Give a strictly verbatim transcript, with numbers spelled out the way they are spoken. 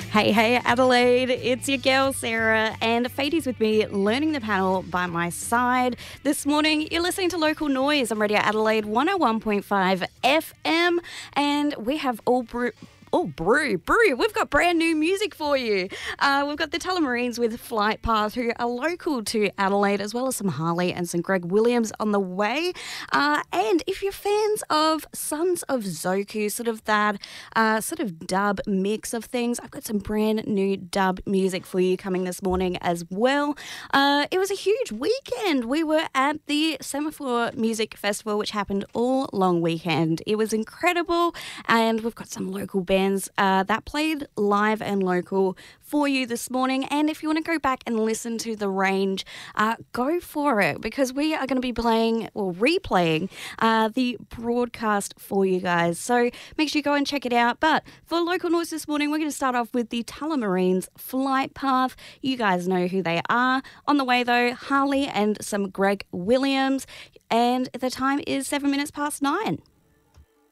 Hey, hey, Adelaide, it's your girl Sarah, and Fadie's with me, learning the panel by my side. This morning, you're listening to Local Noise on Radio Adelaide one oh one point five F M, and we have all brew. Oh, brew, brew. We've got brand new music for you. Uh, we've got the Tullamarines with Flight Path, who are local to Adelaide, as well as some Harley and some Greg Williams on the way. Uh, and if you're fans of Sons of Zoku, sort of that uh, sort of dub mix of things, I've got some brand new dub music for you coming this morning as well. Uh, it was a huge weekend. We were at the Semaphore Music Festival, which happened all long weekend. It was incredible, and we've got some local bands Uh, that played live and local for you this morning. And if you want to go back and listen to the range, uh, go for it, because we are going to be playing or replaying uh, the broadcast for you guys. So make sure you go and check it out. But for Local Noise this morning, we're going to start off with the Tullamarines Flight Path. You guys know who they are. On the way, though, Harley and some Greg Williams. And the time is seven minutes past nine.